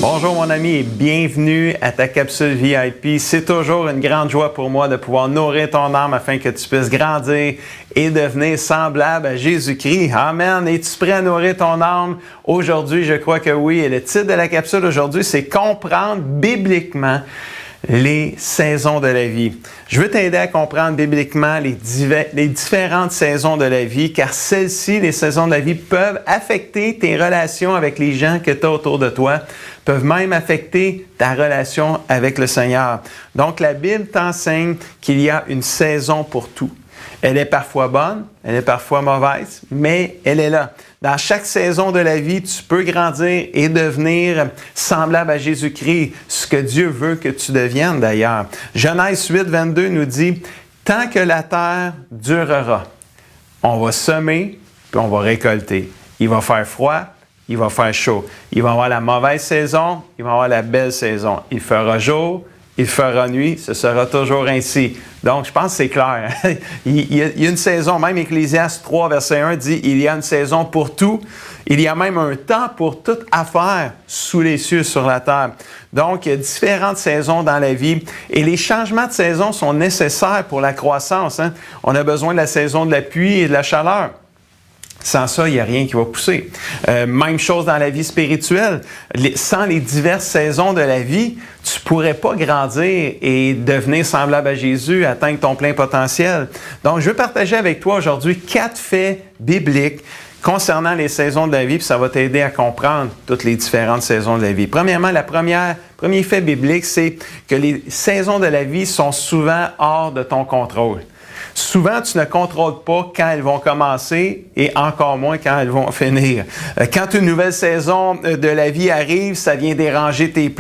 Bonjour mon ami et bienvenue à ta capsule VIP. C'est toujours une grande joie pour moi de pouvoir nourrir ton âme afin que tu puisses grandir et devenir semblable à Jésus-Christ. Amen. Es-tu prêt à nourrir ton âme? Aujourd'hui, je crois que oui. Et le titre de la capsule aujourd'hui, c'est « Comprendre bibliquement les saisons de la vie ». Je veux t'aider à comprendre bibliquement les différentes saisons de la vie, car celles-ci, les saisons de la vie, peuvent affecter tes relations avec les gens que tu as autour de toi, peuvent même affecter ta relation avec le Seigneur. Donc, la Bible t'enseigne qu'il y a une saison pour tout. Elle est parfois bonne, elle est parfois mauvaise, mais elle est là. Dans chaque saison de la vie, tu peux grandir et devenir semblable à Jésus-Christ, ce que Dieu veut que tu deviennes d'ailleurs. Genèse 8, 22 nous dit « Tant que la terre durera, on va semer puis on va récolter. Il va faire froid, il va faire chaud. Il va y avoir la mauvaise saison, il va y avoir la belle saison. Il fera jour, il fera nuit, ce sera toujours ainsi. » Donc, je pense que c'est clair. Il y a une saison, même Ecclésiaste 3, verset 1 dit « Il y a une saison pour tout. Il y a même un temps pour toute affaire sous les cieux sur la terre. » Donc, il y a différentes saisons dans la vie et les changements de saison sont nécessaires pour la croissance. On a besoin de la saison de la pluie et de la chaleur. Sans ça, il n'y a rien qui va pousser. Même chose dans la vie spirituelle. Sans les diverses saisons de la vie, tu ne pourrais pas grandir et devenir semblable à Jésus, atteindre ton plein potentiel. Donc, je veux partager avec toi aujourd'hui 4 faits bibliques concernant les saisons de la vie, puis ça va t'aider à comprendre toutes les différentes saisons de la vie. Premièrement, premier fait biblique, c'est que les saisons de la vie sont souvent hors de ton contrôle. Souvent, tu ne contrôles pas quand elles vont commencer et encore moins quand elles vont finir. Quand une nouvelle saison de la vie arrive, ça vient déranger tes plans.